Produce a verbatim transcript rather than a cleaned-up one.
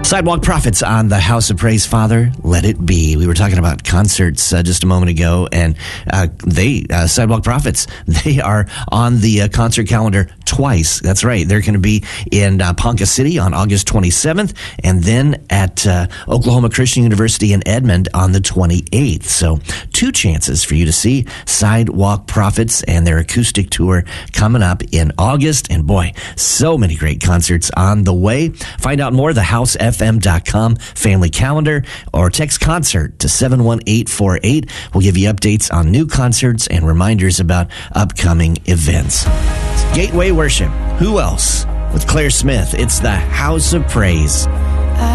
Sidewalk Prophets on the House of Praise. Father, let it be. We were talking about concerts uh, just a moment ago, and uh, they, uh, Sidewalk Prophets, they are on the uh, concert calendar twice. That's right. They're going to be in uh, Ponca City on August twenty-seventh, and then at uh, Oklahoma Christian University in Edmond on the twenty-eighth. So two chances for you to see Sidewalk Prophets and their acoustic tour coming up in August. And boy, so many great concerts on the way. Find out more, the house f m dot com family calendar, or text concert to seven one eight four eight. We'll give you updates on new concerts and reminders about upcoming events. Gateway Worship. Who else? With Claire Smith, it's the House of Praise.